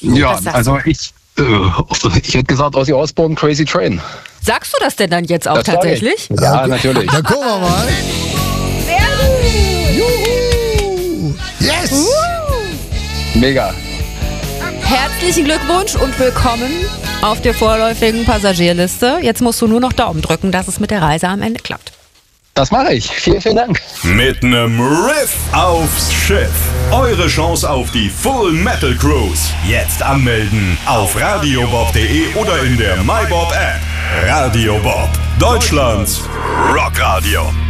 Ja, also ich hätte gesagt, Ozzy Osbourne, Crazy Train. Sagst du das denn dann jetzt auch tatsächlich? Ja, okay. Natürlich. Dann gucken wir mal. Sehr gut. Juhu. Yes. Mega. Herzlichen Glückwunsch und willkommen auf der vorläufigen Passagierliste. Jetzt musst du nur noch Daumen drücken, dass es mit der Reise am Ende klappt. Das mache ich. Vielen, vielen Dank. Mit nem Riff aufs Schiff. Eure Chance auf die Full Metal Cruise. Jetzt anmelden auf radiobob.de oder in der MyBob App. Radio Bob, Deutschlands Rockradio.